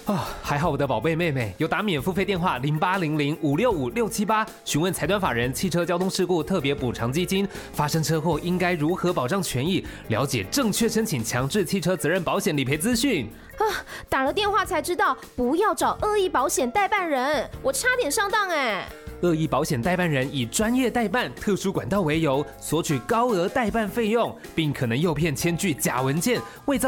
还好我的宝贝妹妹有打免付费电话0800565678，询问财团法人汽车交通事故特别补偿基金，发生车祸应该如何保障权益，了解正确申请强制汽车责任保险理赔资讯。 打了电话才知道不要找恶意保险代办人，我差点上当哎。 恶意保险代办人以专业代办、特殊管道为由，索取高额代办费用，并可能诱骗签具假文件，伪造